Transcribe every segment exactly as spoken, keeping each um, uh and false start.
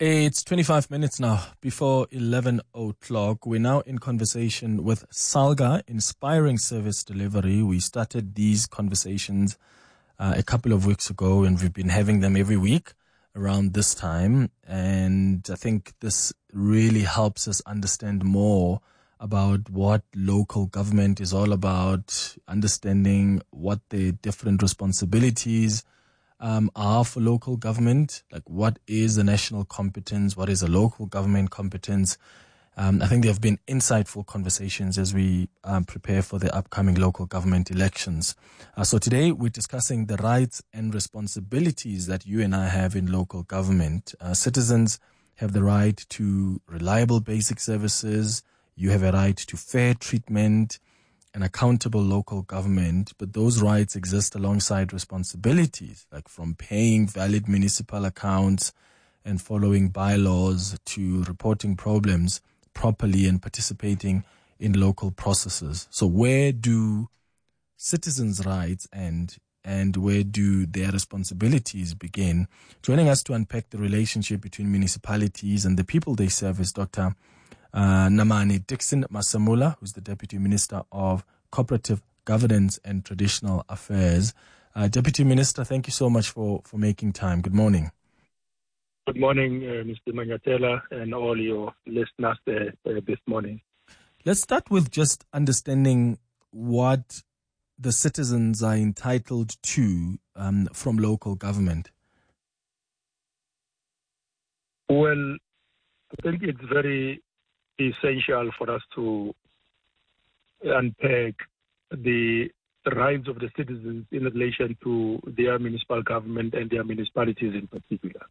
It's twenty-five minutes now before eleven o'clock. We're now in conversation with Salga, Inspiring Service Delivery. We started these conversations uh, a couple of weeks ago, and we've been having them every week around this time. And I think this really helps us understand more about what local government is all about, understanding what the different responsibilities Um, are for local government, like what is the national competence, what is a local government competence. Um, I think there have been insightful conversations as we um, prepare for the upcoming local government elections. Uh, so today we're discussing the rights and responsibilities that you and I have in local government. Uh, citizens have the right to reliable basic services. You have a right to fair treatment and accountable local government, but those rights exist alongside responsibilities, like from paying valid municipal accounts and following bylaws to reporting problems properly and participating in local processes. So where do citizens' rights end and where do their responsibilities begin? Joining us to unpack the relationship between municipalities and the people they serve is Doctor Uh, Namane Dixon Masamula, who's the Deputy Minister of Cooperative Governance and Traditional Affairs. Uh, Deputy Minister, thank you so much for, for making time. Good morning. Good morning, uh, Mister Mangatela and all your listeners uh, uh, this morning. Let's start with just understanding what the citizens are entitled to um, from local government. Well, I think it's very essential for us to unpack the rights of the citizens in relation to their municipal government and their municipalities in particular.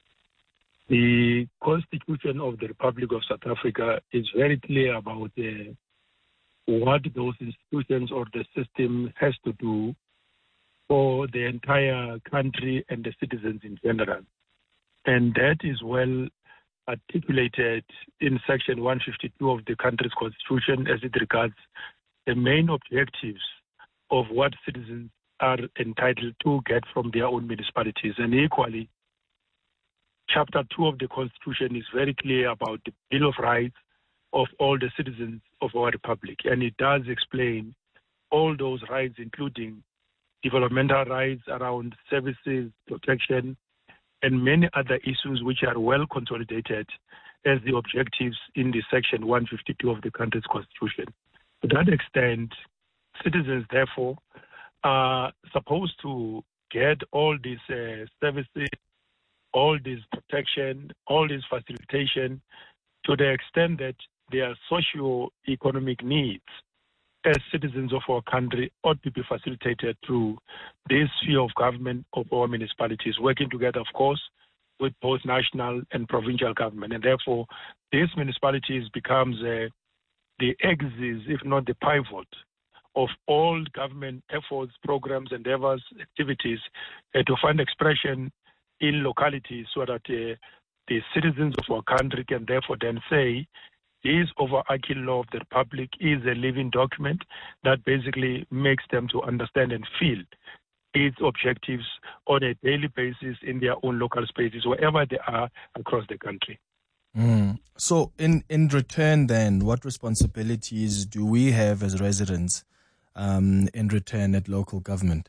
The Constitution of the Republic of South Africa is very clear about uh, what those institutions or the system has to do for the entire country and the citizens in general. And that is well articulated in Section one fifty-two of the country's constitution as it regards the main objectives of what citizens are entitled to get from their own municipalities. And equally, Chapter two of the constitution is very clear about the Bill of Rights of all the citizens of our republic. And it does explain all those rights, including developmental rights around services, protection, and many other issues which are well consolidated as the objectives in the Section one fifty-two of the country's constitution. To that extent, citizens, therefore, are supposed to get all these uh, services, all this protection, all this facilitation to the extent that their socio-economic needs as citizens of our country ought to be facilitated through this sphere of government of our municipalities, working together, of course, with both national and provincial government. And therefore, these municipalities becomes uh, the axis, if not the pivot, of all government efforts, programs, endeavors, activities uh, to find expression in localities so that uh, the citizens of our country can therefore then say, this overarching law of the Republic is a living document that basically makes them to understand and feel its objectives on a daily basis in their own local spaces, wherever they are across the country. Mm. So in, in return then, what responsibilities do we have as residents um, in return at local government?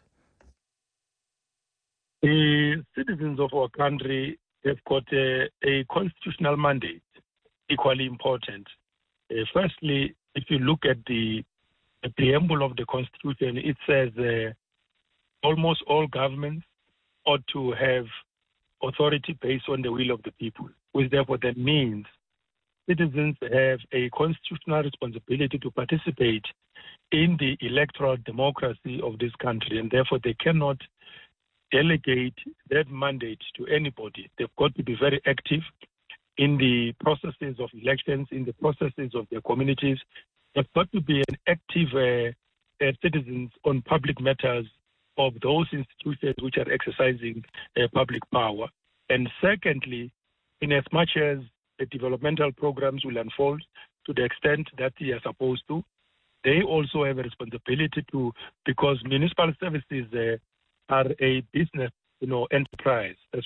The citizens of our country have got a, a constitutional mandate, equally important. Uh, firstly, if you look at the, the preamble of the Constitution, it says uh, almost all governments ought to have authority based on the will of the people, which therefore then means citizens have a constitutional responsibility to participate in the electoral democracy of this country, and therefore they cannot delegate that mandate to anybody. They've got to be very active in the processes of elections, in the processes of their communities. They've got to be an active uh, uh, citizens on public matters of those institutions which are exercising uh, public power. And secondly, in as much as the developmental programs will unfold to the extent that they are supposed to, they also have a responsibility to, because municipal services uh, are a business, you know, enterprise.